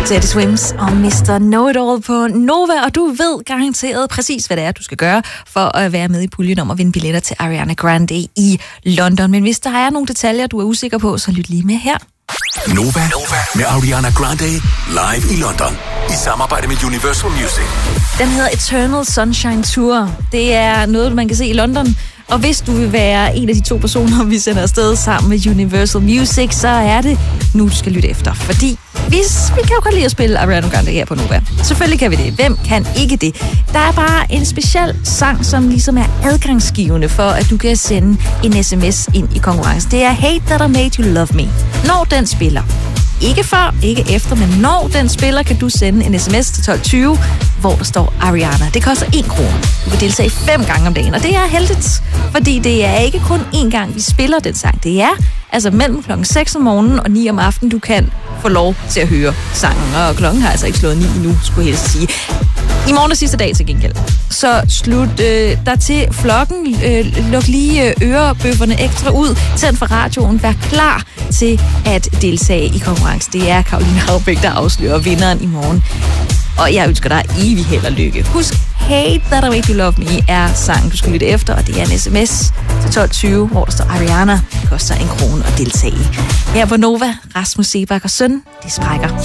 Teddy Swims og Mr. Know-It-All på Nova, og du ved garanteret præcis, hvad det er, du skal gøre for at være med i puljen om at vinde billetter til Ariana Grande i London. Men hvis der er nogle detaljer, du er usikker på, så lyt lige med her. Nova med Ariana Grande live i London i samarbejde med Universal Music. Den hedder Eternal Sunshine Tour. Det er noget, man kan se i London. Og hvis du vil være en af de 2 personer, vi sender afsted sammen med Universal Music, så er det nu, du skal lytte efter. Fordi vi kan jo godt lide at spille Ariana Grande her på Nova. Selvfølgelig kan vi det. Hvem kan ikke det? Der er bare en speciel sang, som ligesom er adgangsgivende for, at du kan sende en sms ind i konkurrencen. Det er Hate That I Made You Love Me. Når den spiller, ikke før, ikke efter, men når den spiller, kan du sende en sms til 1220, hvor der står Ariana. Det koster 1 krone. Du kan deltage 5 gange om dagen, og det er heldigt, fordi det er ikke kun 1 gang, vi spiller den sang. Det er altså mellem klokken 6 om morgenen og 9 om aftenen, du kan få lov til at høre sangen. Og klokken har altså ikke slået 9 endnu, skulle jeg helst sige. I morgen er sidste dag til gengæld. Så slut der til flokken. Luk lige ørebøfferne ekstra ud. Tænd for radioen. Vær klar til at deltage i konkurrencen. Det er Karoline Raubæk, der afslører vinderen i morgen. Og jeg ønsker dig evig held og lykke. Husk, Hate That I Made You Love Me er sangen, du skal lytte efter, og det er en sms til 1220, hvor der står Ariana. Det koster 1 krone at deltage. Her på Nova, Rasmus Seebach og søn, de sprækker.